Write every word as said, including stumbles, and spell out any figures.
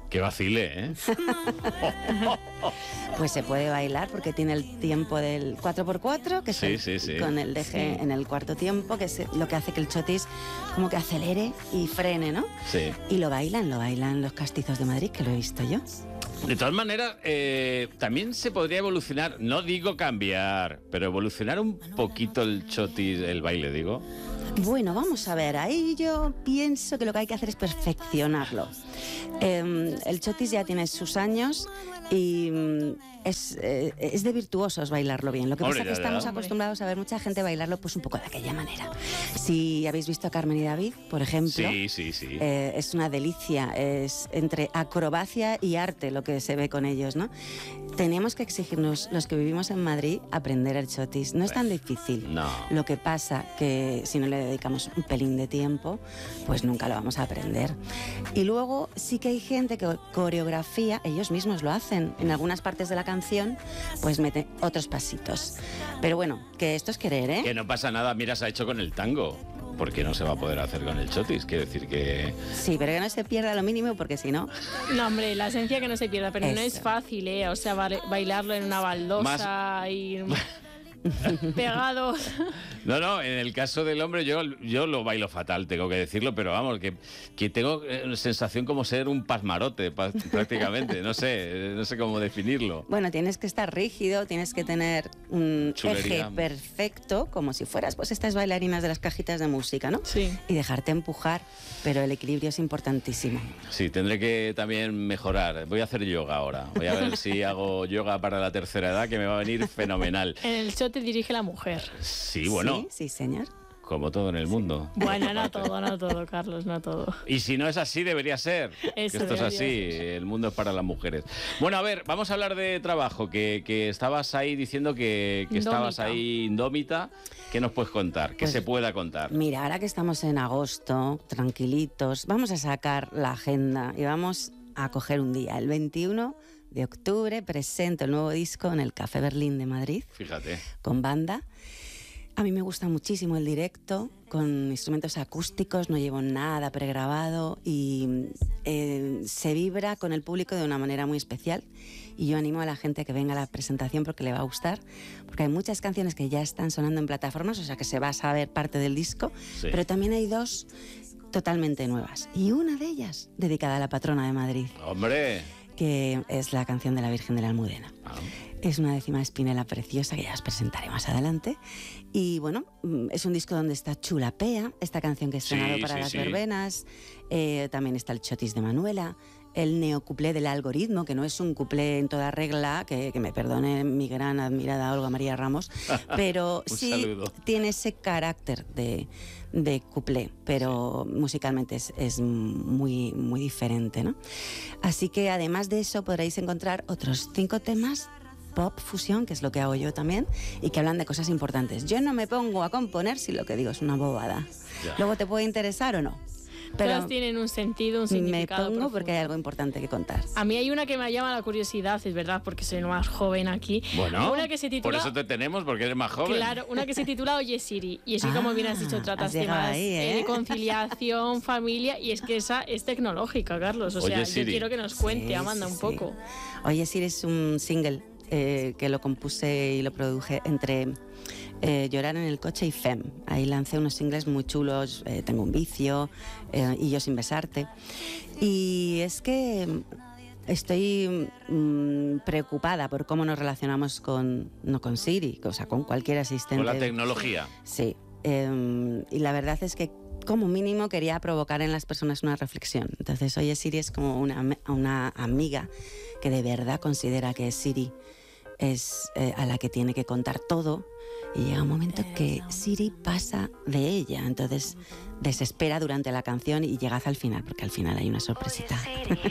Que vacile, ¿eh? Pues se puede bailar porque tiene el tiempo del cuatro por cuatro, que es Sí, el- sí, sí. con el deje Sí. en el cuarto tiempo, que es lo que hace que el chotis como que acelere y frene, ¿no? Sí. Y lo bailan, lo bailan los castizos de Madrid, que lo he visto yo. De todas maneras, eh, también se podría evolucionar, no digo cambiar, pero evolucionar un poquito el chotis, el baile, digo. Bueno, vamos a ver, ahí yo pienso que lo que hay que hacer es perfeccionarlo. Eh, el chotis ya tiene sus años y mm, es, eh, es de virtuosos bailarlo bien. Lo que Hombre, pasa es que ya, ya. estamos acostumbrados a ver mucha gente bailarlo pues un poco de aquella manera. Si habéis visto a Carmen y David, por ejemplo, Sí, sí, sí. eh, es una delicia, es entre acrobacia y arte lo que se ve con ellos, ¿no? Tenemos que exigirnos, los que vivimos en Madrid, aprender el chotis. No es tan difícil. No. Lo que pasa que si no le dedicamos un pelín de tiempo, pues nunca lo vamos a aprender. Y luego sí que hay gente que coreografía, ellos mismos lo hacen. En algunas partes de la canción, pues mete otros pasitos. Pero bueno, que esto es querer, ¿eh? Que no pasa nada, mira, se ha hecho con el tango. ¿Por qué no se va a poder hacer con el chotis? Quiero decir que... Sí, pero que no se pierda lo mínimo porque si no... No, hombre, la esencia que no se pierda, pero no es Eso. fácil, ¿eh? O sea, ba- bailarlo en una baldosa y pegado. No, no, en el caso del hombre yo, yo lo bailo fatal, tengo que decirlo, pero vamos, que, que tengo eh, sensación como ser un pasmarote pa- prácticamente, no sé, no sé cómo definirlo. Bueno, tienes que estar rígido, tienes que tener un Chulería. eje perfecto, como si fueras pues estas bailarinas de las cajitas de música, ¿no? Sí. Y dejarte empujar, pero el equilibrio es importantísimo. Sí, tendré que también mejorar. Voy a hacer yoga ahora. Voy a ver si hago yoga para la tercera edad, que me va a venir fenomenal. En el show te dirige la mujer. Sí, bueno, Sí, sí, señor. como todo en el mundo. Bueno, no todo, no todo, Carlos, no todo. Y si no es así, debería ser. Eso que esto es debería así, ser. el mundo es para las mujeres. Bueno, a ver, vamos a hablar de trabajo, que, que estabas ahí diciendo que, que estabas Indómita. ahí indómita. ¿Qué nos puedes contar? ¿Qué Pues, se pueda contar? Mira, ahora que estamos en agosto, tranquilitos, vamos a sacar la agenda y vamos a coger un día. El veintiuno de octubre presento el nuevo disco en el Café Berlín de Madrid, Fíjate. con banda. A mí me gusta muchísimo el directo, con instrumentos acústicos, no llevo nada pregrabado y eh, se vibra con el público de una manera muy especial. Y yo animo a la gente que venga a la presentación porque le va a gustar, porque hay muchas canciones que ya están sonando en plataformas, o sea que se va a saber parte del disco, Sí. pero también hay dos totalmente nuevas. Y una de ellas dedicada a la patrona de Madrid, Hombre. que es la canción de la Virgen de la Almudena. Ah, Es una décima espinela preciosa que ya os presentaré más adelante. Y bueno, mm, es un disco donde está Chulapea, esta canción que he estrenado Sí, para sí, las sí. verbenas. Eh, también está el Chotis de Manuela, el neocuplé del algoritmo, que no es un cuplé en toda regla, que, que me perdone mi gran admirada Olga María Ramos, pero Un sí saludo. tiene ese carácter de, de cuplé, pero musicalmente es, es muy, muy diferente, ¿no? Así que además de eso podréis encontrar otros cinco temas pop fusión, que es lo que hago yo también, y que hablan de cosas importantes. Yo no me pongo a componer si lo que digo es una bobada. Ya. Luego te puede interesar o no, pero Todas tienen un sentido, un me significado pongo profundo. porque hay algo importante que contar. A mí hay una que me llama la curiosidad, es verdad, porque soy más joven aquí. Bueno, una que se por titula... eso te tenemos, porque eres más joven. Claro, una que se titula Oye Siri. Y es que, como bien has dicho, Ah, tratas has llegado temas ahí, ¿eh? eh, de conciliación, familia, y es que esa es tecnológica, Carlos. O Oye, sea, Siri. yo quiero que nos cuente, Sí, Amanda, sí, un sí. poco. Oye, Siri es un single eh, que lo compuse y lo produje entre eh, Llorar en el coche y Fem. Ahí lancé unos singles muy chulos, eh, Tengo un vicio eh, y Yo sin besarte. Y es que estoy mm, preocupada por cómo nos relacionamos con, no con Siri, o sea, con cualquier asistente. Con la tecnología. Sí, eh, y la verdad es que como mínimo quería provocar en las personas una reflexión. Entonces, Oye Siri es como una, am- una amiga que de verdad considera que Siri es eh, a la que tiene que contar todo, y llega un momento que Siri pasa de ella, entonces desespera durante la canción y llega hasta el final, porque al final hay una sorpresita.